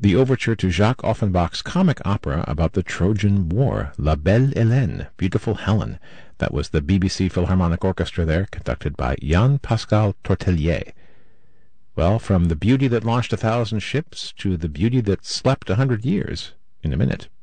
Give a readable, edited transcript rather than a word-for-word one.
The overture to Jacques Offenbach's comic opera about the Trojan War, La Belle Hélène, Beautiful Helen. That was the BBC Philharmonic Orchestra there, conducted by Jean-Pascal Tortelier. Well, from the beauty that launched 1,000 ships to the beauty that slept 100 years, in a minute.